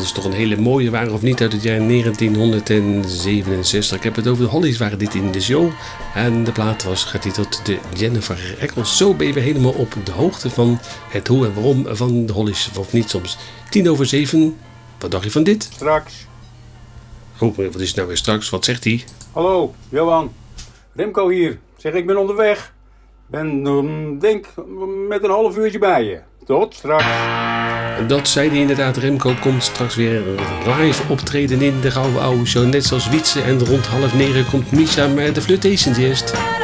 dat is toch een hele mooie waren, of niet, uit het jaar 1967. Ik heb het over de Hollies, waren dit in de show. En de plaat was getiteld de Jennifer Eccles. Zo ben je weer helemaal op de hoogte van het hoe en waarom van de Hollies, of niet soms. 7:10. Wat dacht je van dit? Straks. Oh, wat is het nou weer straks? Wat zegt hij? Hallo, Johan. Remco hier. Zeg, ik ben onderweg. Ben, denk, met een half uurtje bij je. Tot straks. Dat zei hij inderdaad. Remco komt straks weer live optreden in de Gouden Oude Show. Net zoals Wietse. En rond 8:30 komt Misha met de Flirtations eerst.